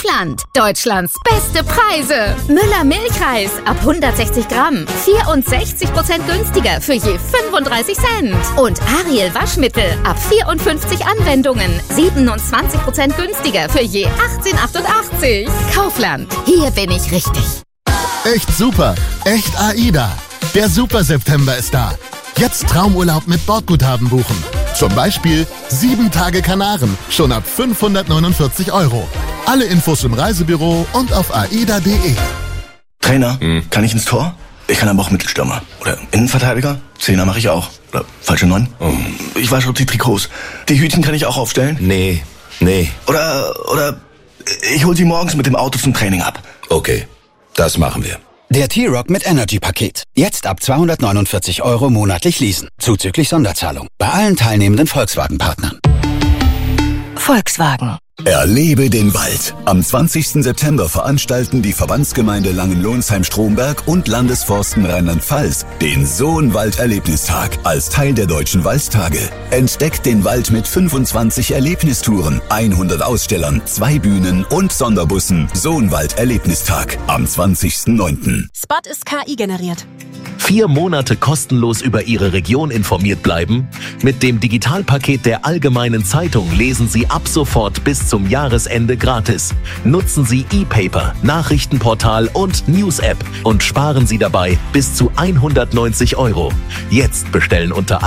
Kaufland. Deutschlands beste Preise. Müller Milchreis ab 160 Gramm. 64% günstiger für je 35 Cent. Und Ariel Waschmittel ab 54 Anwendungen. 27% günstiger für je 18,88. Kaufland. Hier bin ich richtig. Echt super. Echt AIDA. Der Super September ist da. Jetzt Traumurlaub mit Bordguthaben buchen. Zum Beispiel 7 Tage Kanaren, schon ab 549 €. Alle Infos im Reisebüro und auf aida.de. Trainer, kann ich ins Tor? Ich kann aber auch Mittelstürmer. Oder Innenverteidiger? Zehner mache ich auch. Oder falsche 9? Ich wasche die Trikots. Die Hütchen kann ich auch aufstellen? Nee. Oder ich hol sie morgens mit dem Auto zum Training ab. Okay, das machen wir. Der T-Rock mit Energy-Paket. Jetzt ab 249 € monatlich leasen. Zuzüglich Sonderzahlung. Bei allen teilnehmenden Volkswagen-Partnern. Volkswagen. Erlebe den Wald. Am 20. September veranstalten die Verbandsgemeinde Langenlohnsheim-Stromberg und Landesforsten Rheinland-Pfalz den Sohnwald-Erlebnistag als Teil der Deutschen Waldtage. Entdeckt den Wald mit 25 Erlebnistouren, 100 Ausstellern, 2 Bühnen und Sonderbussen. Sohnwald-Erlebnistag am 20.09. Spot ist KI generiert. 4 Monate kostenlos über Ihre Region informiert bleiben? Mit dem Digitalpaket der Allgemeinen Zeitung lesen Sie ab sofort bis zum Jahresende gratis. Nutzen Sie E-Paper, Nachrichtenportal und News-App und sparen Sie dabei bis zu 190 €. Jetzt bestellen unter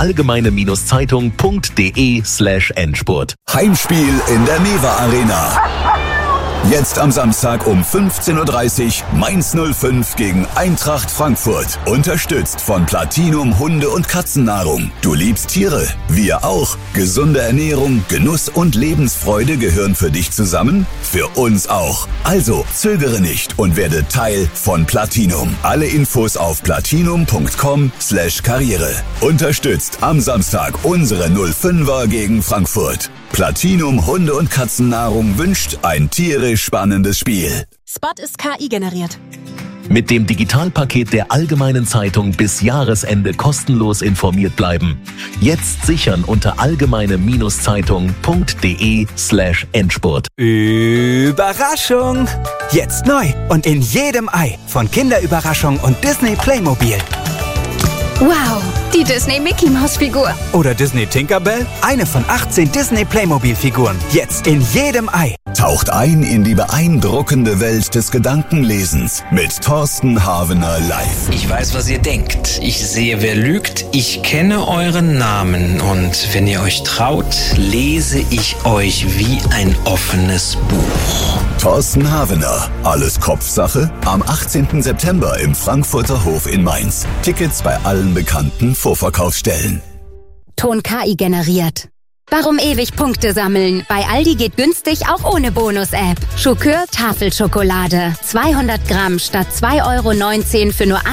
allgemeine-zeitung.de/Endspurt. Heimspiel in der Mewa Arena. Jetzt am Samstag um 15:30 Uhr Mainz 05 gegen Eintracht Frankfurt. Unterstützt von Platinum Hunde- und Katzennahrung. Du liebst Tiere, wir auch. Gesunde Ernährung, Genuss und Lebensfreude gehören für dich zusammen? Für uns auch. Also zögere nicht und werde Teil von Platinum. Alle Infos auf platinum.com/Karriere. Unterstützt am Samstag unsere 05er gegen Frankfurt. Platinum Hunde- und Katzennahrung wünscht ein tierisch spannendes Spiel. Spot ist KI generiert. Mit dem Digitalpaket der Allgemeinen Zeitung bis Jahresende kostenlos informiert bleiben. Jetzt sichern unter allgemeine-zeitung.de/Endspurt. Überraschung! Jetzt neu und in jedem Ei von Kinderüberraschung und Disney Playmobil. Wow, die Disney Mickey Maus Figur. Oder Disney Tinkerbell, eine von 18 Disney Playmobil-Figuren. Jetzt in jedem Ei. Taucht ein in die beeindruckende Welt des Gedankenlesens mit Thorsten Havener live. Ich weiß, was ihr denkt. Ich sehe, wer lügt. Ich kenne euren Namen. Und wenn ihr euch traut, lese ich euch wie ein offenes Buch. Thorsten Havener. Alles Kopfsache. Am 18. September im Frankfurter Hof in Mainz. Tickets bei allen bekannten Vorverkaufsstellen. Ton KI generiert. Warum ewig Punkte sammeln? Bei Aldi geht günstig auch ohne Bonus-App. Schokür Tafelschokolade. 200 Gramm statt 2,19 € für nur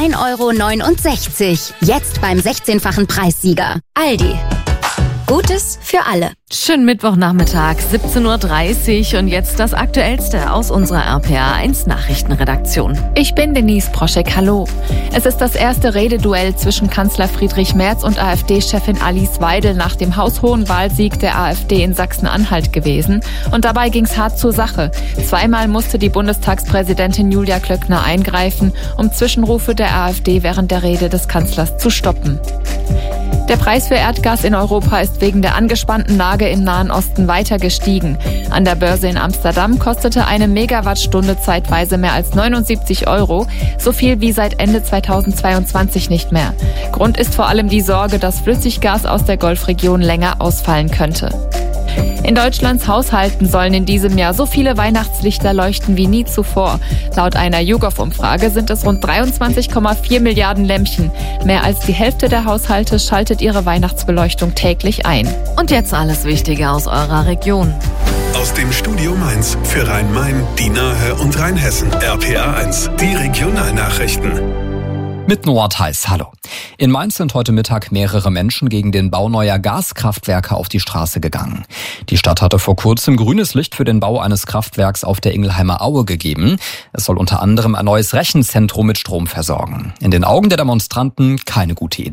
1,69 €. Jetzt beim 16-fachen Preissieger. Aldi. Gutes für alle. Schönen Mittwochnachmittag, 17:30 Uhr und jetzt das Aktuellste aus unserer RPA1 Nachrichtenredaktion. Ich bin Denise Proschek, hallo. Es ist das erste Rededuell zwischen Kanzler Friedrich Merz und AfD-Chefin Alice Weidel nach dem haushohen Wahlsieg der AfD in Sachsen-Anhalt gewesen. Und dabei ging's hart zur Sache. Zweimal musste die Bundestagspräsidentin Julia Klöckner eingreifen, um Zwischenrufe der AfD während der Rede des Kanzlers zu stoppen. Der Preis für Erdgas in Europa ist wegen der angespannten Lage im Nahen Osten weiter gestiegen. An der Börse in Amsterdam kostete eine Megawattstunde zeitweise mehr als 79 €, so viel wie seit Ende 2022 nicht mehr. Grund ist vor allem die Sorge, dass Flüssiggas aus der Golfregion länger ausfallen könnte. In Deutschlands Haushalten sollen in diesem Jahr so viele Weihnachtslichter leuchten wie nie zuvor. Laut einer YouGov-Umfrage sind es rund 23,4 Milliarden Lämpchen. Mehr als die Hälfte der Haushalte schaltet ihre Weihnachtsbeleuchtung täglich ein. Und jetzt alles Wichtige aus eurer Region. Aus dem Studio Mainz für Rhein-Main, die Nahe und Rheinhessen. RPA1, die Regionalnachrichten. Mit Noah Theis, hallo. In Mainz sind heute Mittag mehrere Menschen gegen den Bau neuer Gaskraftwerke auf die Straße gegangen. Die Stadt hatte vor kurzem grünes Licht für den Bau eines Kraftwerks auf der Ingelheimer Aue gegeben. Es soll unter anderem ein neues Rechenzentrum mit Strom versorgen. In den Augen der Demonstranten keine gute Idee.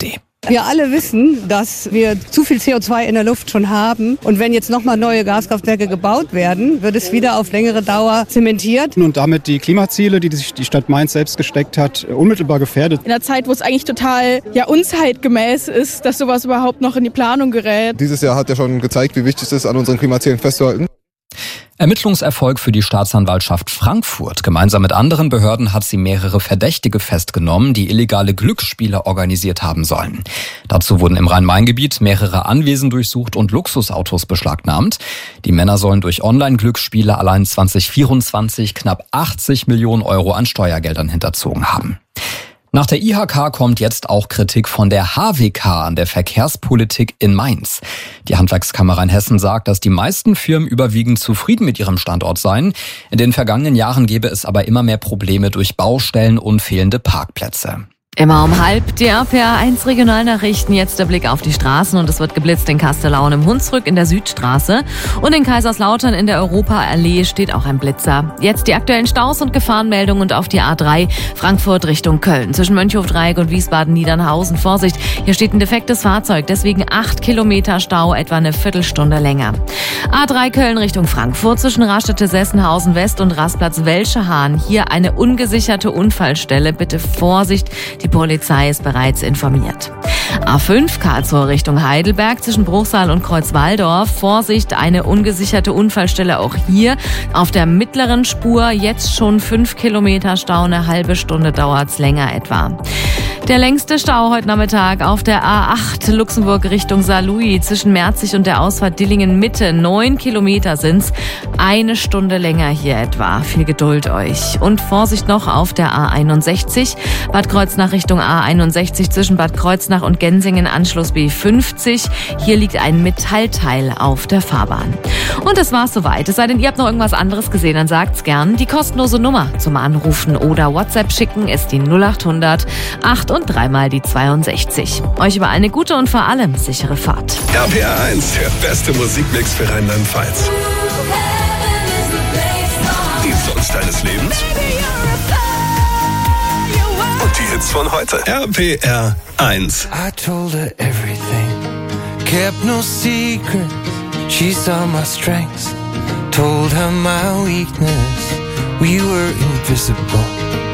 Wir alle wissen, dass wir zu viel CO2 in der Luft schon haben. Und wenn jetzt nochmal neue Gaskraftwerke gebaut werden, wird es wieder auf längere Dauer zementiert. Und damit die Klimaziele, die sich die Stadt Mainz selbst gesteckt hat, unmittelbar gefährdet. In einer Zeit, wo es eigentlich total unzeitgemäß ist, dass sowas überhaupt noch in die Planung gerät. Dieses Jahr hat ja schon gezeigt, wie wichtig es ist, an unseren Klimazielen festzuhalten. Ermittlungserfolg für die Staatsanwaltschaft Frankfurt. Gemeinsam mit anderen Behörden hat sie mehrere Verdächtige festgenommen, die illegale Glücksspiele organisiert haben sollen. Dazu wurden im Rhein-Main-Gebiet mehrere Anwesen durchsucht und Luxusautos beschlagnahmt. Die Männer sollen durch Online-Glücksspiele allein 2024 knapp 80 Millionen Euro an Steuergeldern hinterzogen haben. Nach der IHK kommt jetzt auch Kritik von der HWK an der Verkehrspolitik in Mainz. Die Handwerkskammer Rheinhessen sagt, dass die meisten Firmen überwiegend zufrieden mit ihrem Standort seien. In den vergangenen Jahren gäbe es aber immer mehr Probleme durch Baustellen und fehlende Parkplätze. Immer um 12:30 die RPA1 Regionalnachrichten. Jetzt der Blick auf die Straßen und es wird geblitzt in Kastellaun im Hunsrück in der Südstraße und in Kaiserslautern in der Europaallee steht auch ein Blitzer. Jetzt die aktuellen Staus und Gefahrenmeldungen und auf die A3 Frankfurt Richtung Köln. Zwischen Mönchhofdreieck und Wiesbaden-Niedernhausen. Vorsicht, hier steht ein defektes Fahrzeug, deswegen 8 Kilometer Stau, etwa eine Viertelstunde länger. A3 Köln Richtung Frankfurt zwischen Raststätte Sessenhausen West und Rastplatz Welschehahn. Hier eine ungesicherte Unfallstelle. Bitte Vorsicht, die Polizei ist bereits informiert. A5 Karlsruhe Richtung Heidelberg zwischen Bruchsal und Kreuzwaldorf. Vorsicht, eine ungesicherte Unfallstelle auch hier. Auf der mittleren Spur jetzt schon 5 Kilometer Stau, eine halbe Stunde dauert's länger etwa. Der längste Stau heute Nachmittag auf der A8 Luxemburg Richtung Saarlouis zwischen Merzig und der Ausfahrt Dillingen Mitte. 9 Kilometer sind's. Eine Stunde länger hier etwa. Viel Geduld euch. Und Vorsicht noch auf der A61 Bad Kreuznach Richtung A61 zwischen Bad Kreuznach und Gensingen Anschluss B50. Hier liegt ein Metallteil auf der Fahrbahn. Und das war's soweit. Es sei denn, ihr habt noch irgendwas anderes gesehen, dann sagt's gern. Die kostenlose Nummer zum Anrufen oder WhatsApp schicken ist die 0800 8 und 3 mal die 62. Euch über eine gute und vor allem sichere Fahrt. RPA1, der beste Musikmix für Rheinland-Pfalz. Die Songs deines Lebens und die Hits von heute. RPR1. I told her everything, kept no secret. She saw my strengths, told her my weakness. We were invisible.